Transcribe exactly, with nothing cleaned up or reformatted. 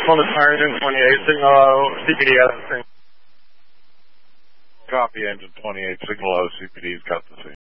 On the fire engine twenty-eight, signal O, C P D has the same. Copy engine twenty-eight, signal O, C P D's got the scene.